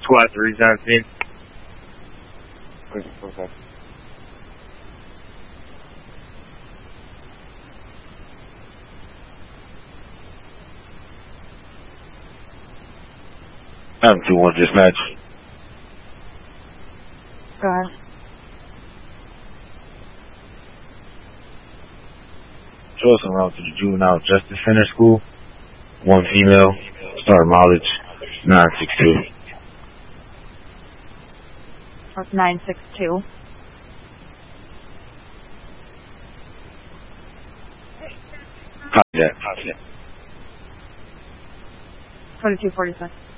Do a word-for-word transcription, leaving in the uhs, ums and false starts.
Squad three's on scene. Okay. nine two one dispatch. Go ahead. Show us around to the Juvenile Justice Center School. One female, start mileage nine six two. That's nine six two. Copy that. Copy that. twenty-two forty-six.